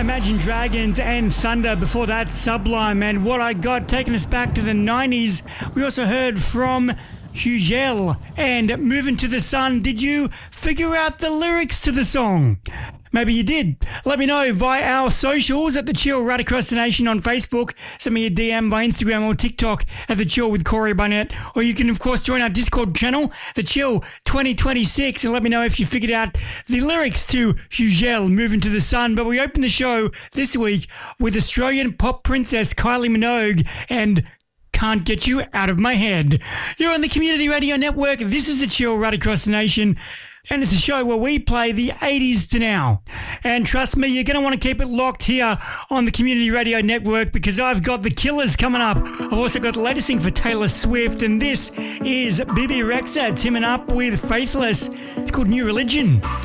Imagine Dragons and Thunder. Before that, Sublime and What I Got, taking us back to the 90s. We also heard from Hugel and Moving to the Sun. Did you figure out the lyrics to the song? Maybe you did. Let me know via our socials at The Chill right across the nation on Facebook. Send me a DM by Instagram or TikTok at The Chill with Corey Barnett. Or you can, of course, join our Discord channel, The Chill 2026, and let me know if you figured out the lyrics to Hugel, Moving to the Sun. But we open the show this week with Australian pop princess Kylie Minogue and Can't Get You Out of My Head. You're on the Community Radio Network. This is The Chill right across the nation. And it's a show where we play the 80s to now. And trust me, you're going to want to keep it locked here on the Community Radio Network because I've got The Killers coming up. I've also got the latest thing for Taylor Swift. And this is Bibi Rexha teaming up with Faithless. It's called New Religion.